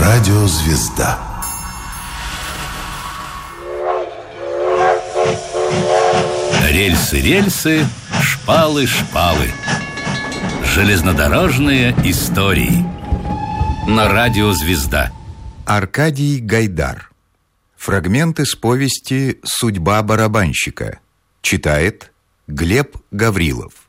Радиозвезда. Рельсы, рельсы, шпалы, шпалы. Железнодорожные истории. На Радиозвезда. Аркадий Гайдар. Фрагмент из повести «Судьба барабанщика». Читает Глеб Гаврилов.